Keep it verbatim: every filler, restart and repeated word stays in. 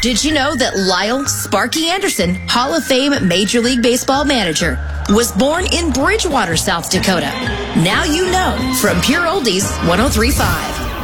Did you know that Lyle Sparky Anderson, Hall of Fame Major League Baseball manager, was born in Bridgewater, South Dakota? Now you know from Pure Oldies one oh three point five.